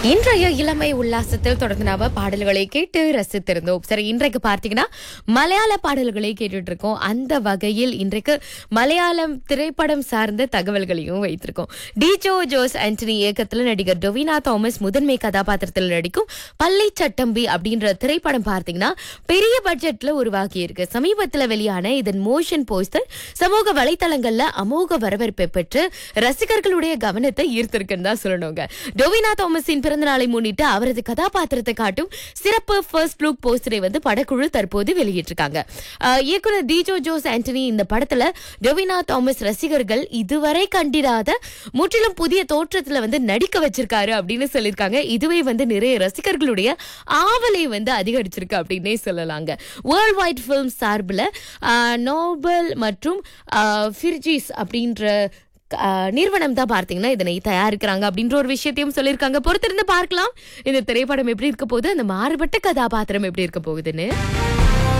இன்றைய இளமை உல்லாசத்தில் தொடர்ந்து நாம பாடல்களை கேட்டு ரசித்திருந்தோம். சரி, இன்றைக்கு பார்த்தீங்கன்னா மலையாள பாடல்களை கேட்டுட்டு இருக்கோம். அந்த வகையில் இன்றைக்கு மலையாளம் திரைப்படம் சார்ந்த தகவல்களையும் வைத்திருக்கோம். டிஜோ ஜோஸ் ஆண்டனி இயக்கத்தில் நடிகர் டொவினா தாமஸ் முதன்மை கதாபாத்திரத்தில் நடிக்கும் பள்ளி சட்டம்பி அப்படின்ற திரைப்படம் பார்த்தீங்கன்னா பெரிய பட்ஜெட்ல உருவாகி இருக்கு. சமீபத்தில் வெளியான இதன் மோஷன் போஸ்டர் சமூக வலைத்தளங்கள்ல அமோக வரவேற்பை பெற்று ரசிகர்களுடைய கவனத்தை ஈர்த்திருக்குன்னு தான் சொல்லணுங்க. டொவினா தாமஸின் பிறந்த நாளை முன்னிட்டு அவரது கதாபாத்திரத்தை காட்டும் சிறப்பு ஃபர்ஸ்ட் லுக் போஸ்டரை படக்குழு தற்போது வெளியிட்டிருக்காங்க. இயக்குனர் டிஜோ ஜோஸ் ஆண்டனி இந்த படத்துல டொவினா தாமஸ் ரசிகர்கள் இதுவரை கண்டிராத முற்றிலும் புதிய தோற்றத்துல நடிக்க வச்சிருக்காரு அப்படின்னு சொல்லியிருக்காங்க. இதுவே நிறைய ரசிகர்களுடைய ஆவலை அதிகரிச்சிருக்கு அப்படின்னே சொல்லலாங்க. வேர்ல்ட் வைட் பிலிம் சார்பில் நோபல் மற்றும் ஃபிர்ஜிஸ் அப்படின்ற நிறுவனம் தான் பார்த்தீங்கன்னா இதனை தயாரிக்கிறாங்க அப்படின்ற ஒரு விஷயத்தையும் சொல்லியிருக்காங்க. பொறுத்திருந்து பார்க்கலாம் இந்த திரைப்படம் எப்படி இருக்க போகுது, அந்த மாறுபட்ட கதாபாத்திரம் எப்படி இருக்க போகுதுன்னு.